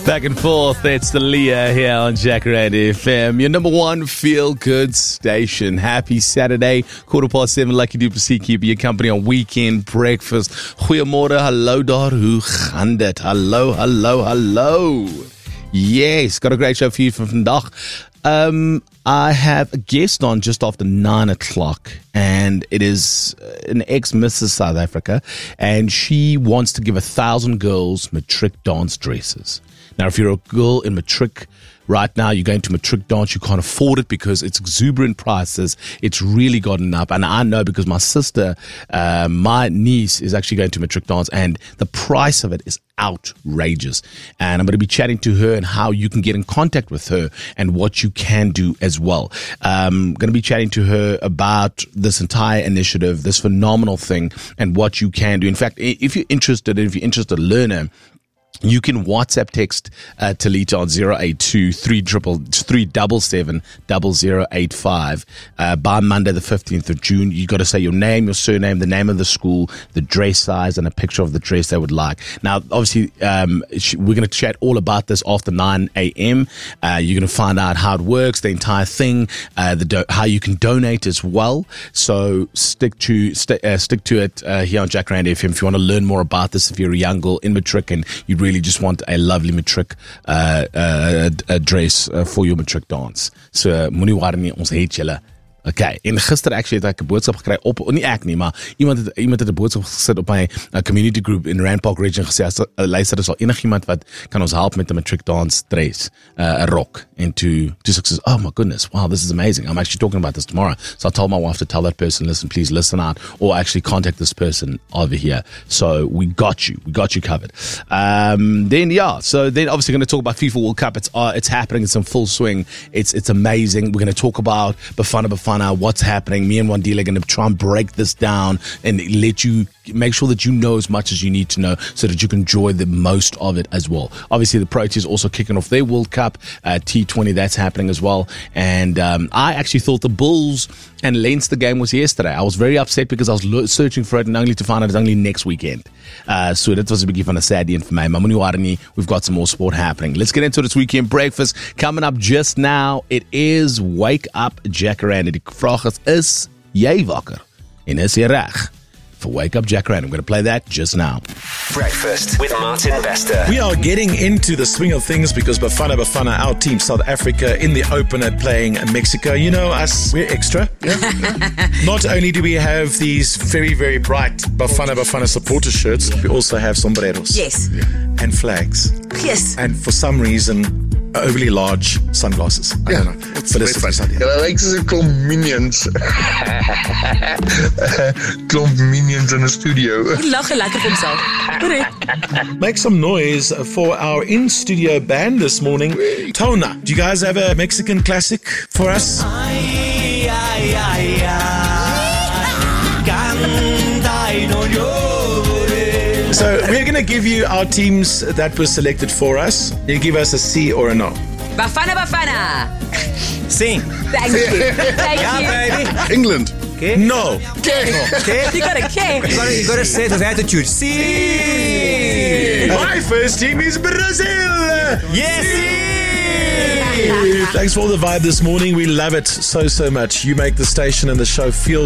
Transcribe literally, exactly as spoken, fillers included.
Back and forth, it's the Leah here on Jacaranda F M, your number one feel-good station. Happy Saturday, quarter past seven, Lucky Duper C keep your company on Weekend Breakfast. Goeiemorgen, hallo daar, hoe gaan dit? Hallo, hallo, hallo. Yes, got a great show for you for vandag. Um, I have a guest on just after nine o'clock, and it is an ex-Missus South Africa, and she wants to give a thousand girls matric dance dresses. Now, if you're a girl in matric right now, you're going to matric dance, you can't afford it because it's exuberant prices. It's really gotten up. And I know because my sister, uh, my niece is actually going to matric dance, and the price of it is outrageous. And I'm going to be chatting to her and how you can get in contact with her and what you can do as well. I'm going to be chatting to her about this entire initiative, this phenomenal thing, and what you can do. In fact, if you're interested, if you're interested to learn her, you can WhatsApp text uh, Talita on zero eight two, three seven seven, zero zero eight five uh, by Monday the fifteenth of June. You got to say your name, your surname, the name of the school, the dress size, and a picture of the dress they would like. Now, obviously, um, we're going to chat all about this after nine a.m. Uh, you're going to find out how it works, the entire thing, uh, the do- how you can donate as well. So stick to st- uh, stick to it uh, here on Jacaranda F M if you want to learn more about this. If you're a young girl in matric and you really just want a lovely matric uh, uh, dress uh, for your matric dance. So, moenie worry nie, ons het julle. Okay, en gister actually het ek 'n boodskap gekry op, nie ek nie, maar iemand het, iemand het 'n boodskap gesit op my uh, community group in Rand Park Region gesê, as, uh, luister, is al enigiemand wat kan ons help met 'n matric dance dress, uh, 'n rok, and to, to success. Oh my goodness, wow, this is amazing. I'm actually talking about this tomorrow. So I told my wife to tell that person, listen, please listen out, or actually contact this person over here. So we got you, we got you covered. Um, then yeah, so then obviously going to talk about FIFA World Cup. It's uh, it's happening, it's in full swing. It's it's amazing. We're going to talk about Bafana Bafana. What's happening. Me and Wandile are going to try and break this down and let you make sure that you know as much as you need to know so that you can enjoy the most of it as well. Obviously, the Proteas also kicking off their World Cup, uh, T twenty, that's happening as well. And um, I actually thought the Bulls and Leinster game was yesterday. I was very upset because I was lo- searching for it and only to find out it's only next weekend. Uh, so that was a big van a sad end for me. Maar moenie worry nie, we've got some more sport happening. Let's get into this Weekend Breakfast. Coming up just now, it is Wake Up Jacaranda. Die vraag is, is jy wakker? En is jy reg? For Wake Up Jacaranda. I'm going to play that just now. Breakfast with Martin Bester. We are getting into the swing of things because Bafana Bafana, our team, South Africa, in the opener playing Mexico. You know us, we're extra. Yeah? Not only do we have these very, very bright Bafana Bafana supporter shirts, we also have sombreros. Yes. And flags. Yes. And for some reason, overly large sunglasses. I Yeah, don't know. it's Felicity funny. idea. Ja, lyk soos 'n klomp minions. Klomp minions in 'n studio. Hy lag lekker vir homself. Correct. Make some noise for our in-studio band this morning. Tona, do you guys have a Mexican classic for us? So we're going to give you our teams that were selected for us. You give us a C or a no. Bafana Bafana. Sing. Thank you. Thank Yeah, you. baby. England. Okay. No. Okay. You got a K. You gotta, you gotta say it with attitude. See. My first team is Brazil. Yes. Thanks for all the vibe this morning. We love it so, so much. You make the station and the show feel